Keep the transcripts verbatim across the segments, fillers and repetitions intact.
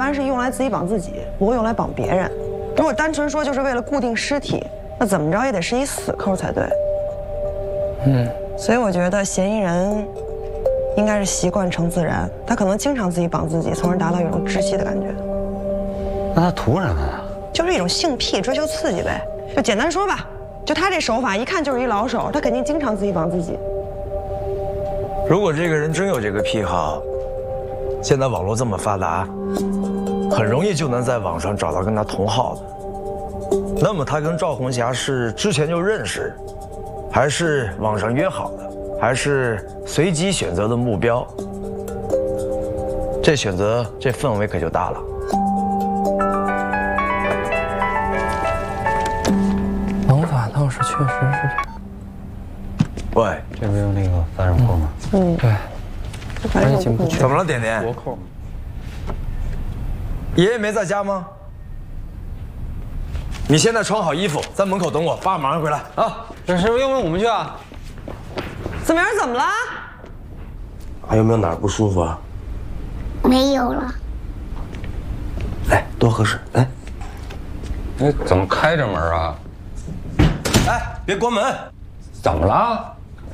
般是用来自己绑自己，不会用来绑别人。如果单纯说就是为了固定尸体，那怎么着也得是一死扣才对。嗯，所以我觉得嫌疑人应该是习惯成自然，他可能经常自己绑自己，从而达到一种窒息的感觉。 那他图什么呀？ 就是一种性癖，追求刺激呗。就简单说吧，就他这手法一看就是一老手，他肯定经常自己绑自己。 如果这个人真有这个癖好，现在网络这么发达，很容易就能在网上找到跟他同号的。那么他跟赵红霞是之前就认识，还是网上约好的，还是随机选择的目标？这选择这氛围可就大了。 王法倒是确实是这样。 喂， 这不是有那个反手扣吗？嗯，对。 反正进不去。 怎么了，点点？ 活扣。 爷爷没在家吗？你现在穿好衣服，在门口等我，爸马上回来啊！ 这师傅用不用我们去啊？ 怎么样？怎么了？ 还有没有哪儿不舒服啊？ 没有了。 来，多喝水。来， 你怎么开着门啊？ 哎，别关门！ 怎么了？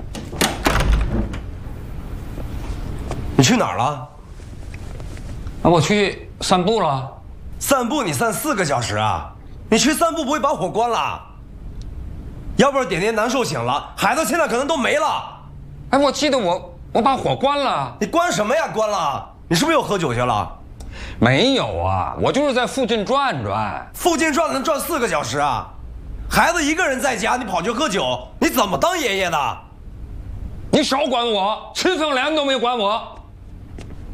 你去哪儿了？ 啊，我去散步了。 散步？你散四个小时啊？你去散步不会把火关了？要不然点点难受醒了，孩子现在可能都没了。 哎，我记得我我把火关了。 你关什么呀？关了？你是不是又喝酒去了？ 没有啊，我就是在附近转转。 附近转能转四个小时啊？孩子一个人在家，你跑去喝酒，你怎么当爷爷的？ 你少管我，吃饭粮都没管我。